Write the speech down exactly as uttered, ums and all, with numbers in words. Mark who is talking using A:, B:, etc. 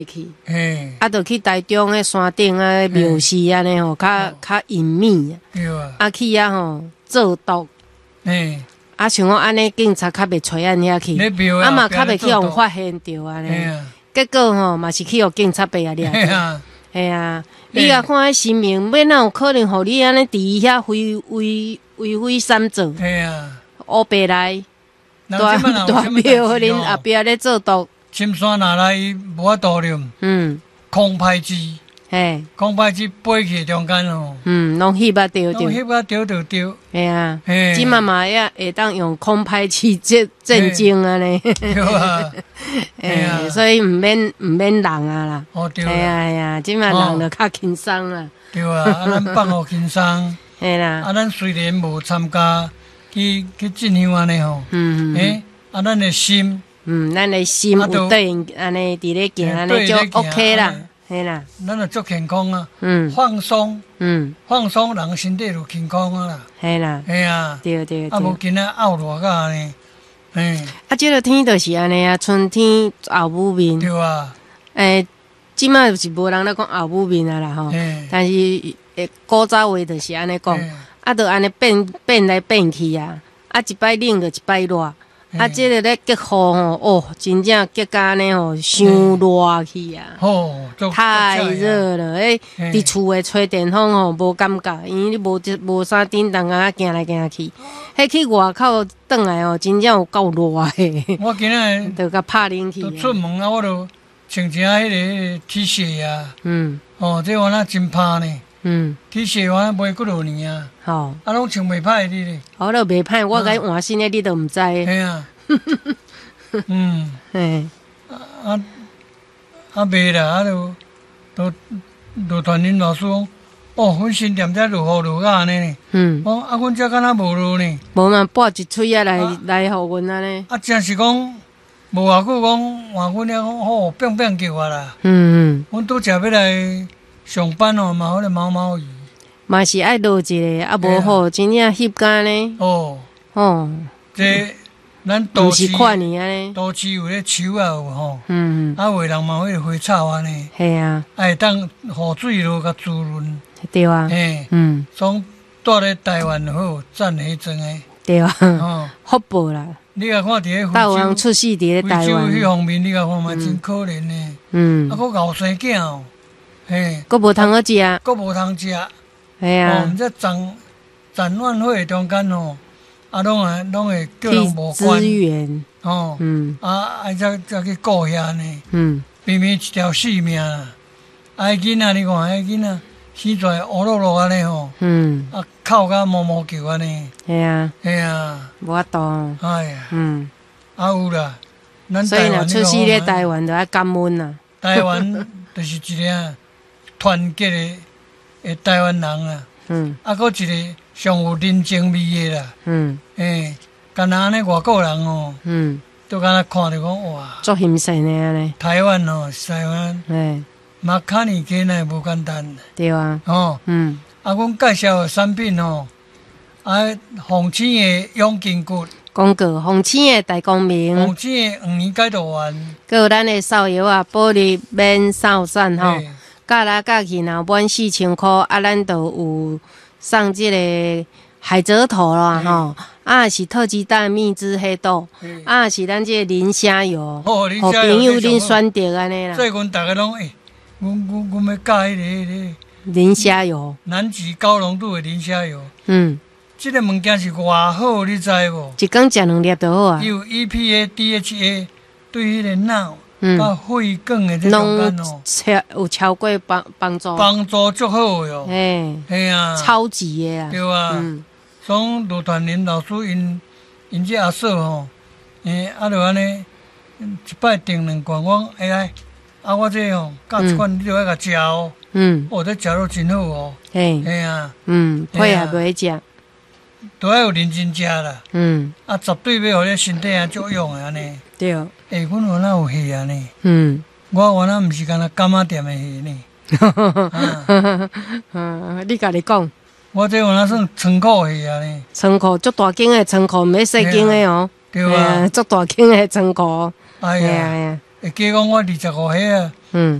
A: 去，
B: 嘿，
A: 啊，就去台中诶山顶啊庙寺安尼吼，较较隐秘啊，
B: 对啊，
A: 啊去啊吼做毒，
B: 嘿，
A: 啊像讲安尼警察较袂找咱遐去，
B: 咧庙
A: 啊嘛较
B: 后壁咧做毒
A: 袂去互发现着安尼，
B: 嘿啊，
A: 结果吼嘛是去互警察伯啊掠着，
B: 嘿啊，
A: 嘿啊，你啊看迄新闻，要哪有可能互你安尼伫遐为为为非三做，
B: 嘿啊，
A: 乌白来大大庙迄恁后壁咧做毒，
B: 深山拿来伊无法度了，
A: 嗯，
B: 空拍机，
A: 嘿，
B: 空拍机飞去中间哦，
A: 嗯，拢翕啊着着，
B: 拢翕啊丢就丢，
A: 嘿啊，
B: 嘿，
A: 即嘛嘛也会当用空拍器震震惊安尼，
B: 对啊，嘿啊
A: 嘿，所以毋免毋免人啊啦，
B: 哦对
A: 嘿啊
B: 啊，
A: 嘿啊，即嘛人就较轻松啦，
B: 对啊，啊咱放互轻松，
A: 嘿啦，
B: 啊咱虽然无参加去去进香安尼吼，
A: 嗯嗯
B: 诶，啊咱的心，
A: 嗯，咱的心有对应安尼伫咧行安尼就 OK 啦，嘿啦，
B: 咱就足健康啊，
A: 嗯
B: 放松，
A: 嗯，
B: 放松，人身体就健康啊啦，
A: 嘿啦，
B: 嘿啊，
A: 对对
B: 啊无
A: 对。
B: 今仔拗热甲安尼，嘿，
A: 啊，即个天就是安尼啊，春天后母面，
B: 对啊，
A: 诶，即摆是无人咧讲后母面啊啦吼，
B: 嘿，
A: 但是诶，古早话就是安尼讲，
B: 嘿
A: 啊，就安尼变变来变去啊，啊，一摆冷就一摆热，啊，即个咧结雨吼，哦，真正结甲安尼吼，伤热去啊。
B: 好，足
A: 太热了，诶，
B: 嘿
A: 伫厝诶吹电风吼无感觉，因为你无无啥叮当啊，行来行去，迄去外口转来吼，真正有够热诶，
B: 我今仔
A: 就甲拍冷气
B: 都
A: 啊。
B: 出门啊，我都穿一下迄个 T 恤啊，
A: 嗯
B: 哦，这玩意真拍呢
A: 嗯，
B: ，T 恤玩意买几多年啊，
A: 好，
B: 啊，拢穿袂歹你咧，
A: 我都袂歹，我甲伊换新诶，你都毋知。
B: 嘿啊，嗯，
A: 嘿，
B: 啊啊袂啦，啊都都都传恁老师讲，哦，阮新店遮落雨落甲安尼呢，
A: 嗯，
B: 哦，啊，阮遮敢若无落呢，
A: 无嘛拨一喙啊来来互阮安尼。
B: 啊，真是讲无偌久讲换阮遐讲，哦，变变叫啊啦，
A: 嗯嗯，
B: 阮拄则要来上班哦，嘛迄个毛毛雨，
A: 嘛是爱落一个，啊无好，真正翕干呢。
B: 哦，
A: 哦，
B: 这咱都市
A: 毋是看你安尼。
B: 都市有咧树啊有吼，
A: 嗯嗯，
B: 啊有的人嘛有迄个花草安尼，
A: 系啊，
B: 啊会当雨水落甲滋润，
A: 对啊，
B: 嘿，
A: 嗯，
B: 从住咧台湾就好，赞迄种诶，
A: 对啊，
B: 吼。
A: 福报啦，
B: 你甲看伫咧
A: 大有人
B: 非洲，
A: 出世伫咧
B: 非洲
A: 台湾。
B: 迄方面，你甲看嘛真可怜呢。
A: 嗯
B: 啊，，佫后生囝哦，嘿，
A: 佫无通好食。
B: 佫无通食。
A: 系
B: 哦，
A: 啊
B: 毋，则展展览会中间吼，啊，拢会拢会叫人
A: 去
B: 无关
A: 资源。
B: 哦，
A: 嗯
B: 啊，啊，则则去顾遐呢，
A: 嗯，
B: 明明一条性命啦。啊，迄囡仔你看，迄囡仔死在乌落落安尼吼，
A: 嗯，
B: 啊，哭甲毛毛叫安尼，
A: 系啊，
B: 嘿啊，
A: 无法度。
B: 哎呀，
A: 嗯，
B: 啊有啦，咱
A: 所以若
B: 台湾
A: 出世咧
B: 台
A: 台湾，就要感恩啦。
B: 台湾就是一个团结的的台湾人啦，
A: 嗯
B: 啊，搁一个上有人情味的啦，
A: 嗯
B: 嘿，敢若安尼外国人哦，
A: 嗯，
B: 都敢若看着讲哇，
A: 足欣赏的安尼。
B: 台湾哦，台湾
A: 嘿，
B: 马卡尼街那无简单
A: 对啊。
B: 哦，
A: 嗯，
B: 啊，阮介绍的产品哦，啊，红青的永筋骨，
A: 广告红青的大光明，
B: 红青的黄年解毒丸，
A: 还有咱的扫药啊，保利免扫散吼。
B: 嘿
A: 教来教去，若满四千箍，啊，咱就有送即个海蜇头啦吼，啊是特级蛋蜜汁黑豆，
B: 嘿
A: 啊是咱即个磷虾油，
B: 哦磷
A: 互
B: 虾油
A: 朋友恁
B: 这上好
A: 选择安尼啦。
B: 所以阮逐个拢诶，阮阮阮要教迄个迄个。
A: 磷虾油，
B: 南极高浓度的磷虾油，
A: 嗯，
B: 这个物件是偌好，你知无？
A: 一工食两粒就好啊
B: 伊，有 E P A、D H A， 对迄个脑、
A: 嗯，
B: 甲肺管的这中
A: 拢
B: 间哦，
A: 超有超过帮帮助，
B: 帮助足好的哦。
A: 嘿，
B: 嘿啊，
A: 超级的啊，
B: 对啊。
A: 嗯
B: 从罗传林老师因因这阿嫂吼，诶，啊就安尼，一摆订两罐，我讲哎来，啊我这吼，教一罐你就爱甲食哦，
A: 嗯，
B: 哦，这食落真好哦。
A: 嘿，
B: 嘿啊，
A: 嗯，配合袂食，
B: 都要有认真食啦。
A: 嗯，
B: 啊，绝对要互你身体啊作用的安尼。
A: 对，
B: 诶，阮原来有戏安尼，
A: 嗯，
B: 我原来毋是干那干妈店的戏呢。啊，
A: 嗯，你家己讲。
B: 我这原来算仓库戏安尼，
A: 仓库足大间的仓库，毋免细间的哦。
B: 对啊，
A: 足大间的仓库。
B: 哎
A: 哎呀
B: 呀，
A: 哎呀，
B: 会加讲我二十五岁啊。
A: 嗯。